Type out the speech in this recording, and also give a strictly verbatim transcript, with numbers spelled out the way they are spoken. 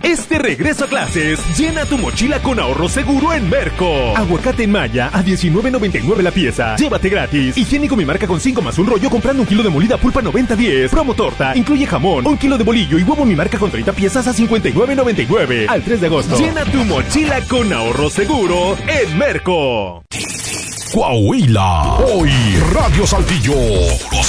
Este regreso a clases, llena tu mochila con ahorro seguro en Merco. Aguacate en Maya a diecinueve noventa y nueve la pieza. Llévate gratis. Higiénico Mi Marca con cinco más un rollo comprando un kilo de molida pulpa noventa diez. Promo torta, incluye jamón, un kilo de bolillo y huevo Mi Marca con treinta piezas a cincuenta y nueve noventa y nueve. Al tres de agosto. Llena tu mochila con ahorro seguro en Merco. Coahuila. Hoy Radio Saltillo.